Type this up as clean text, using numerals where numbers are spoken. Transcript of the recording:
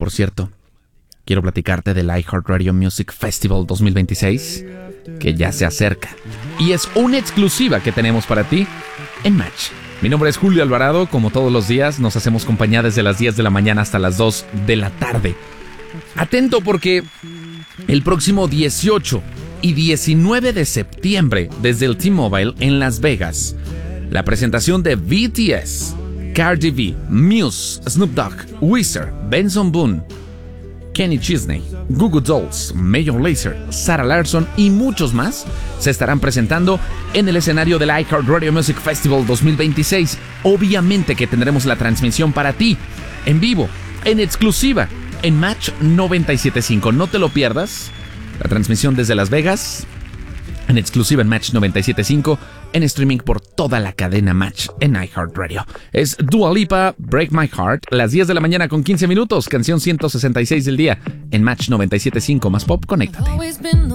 por cierto, quiero platicarte del iHeartRadio Music Festival 2026, que ya se acerca. Y es una exclusiva que tenemos para ti en Match. Mi nombre es Julio Alvarado. Como todos los días, nos hacemos compañía desde las 10 de la mañana hasta las 2 de la tarde. Atento porque el próximo 18 y 19 de septiembre, desde el T-Mobile en Las Vegas, la presentación de BTS, Cardi B, Muse, Snoop Dogg, Weezer, Benson Boone, Kenny Chesney, Goo Goo Dolls, Major Lazer, Sarah Larsson y muchos más se estarán presentando en el escenario del iHeartRadio Music Festival 2026. Obviamente que tendremos la transmisión para ti, en vivo, en exclusiva, en Match 97.5. No te lo pierdas. La transmisión desde Las Vegas, en exclusiva en Match 97.5, en streaming por toda la cadena Match en iHeartRadio. Es Dua Lipa, Break My Heart, las 10 de la mañana con 15 minutos, canción 166 del día, en Match 97.5 más pop. Conéctate.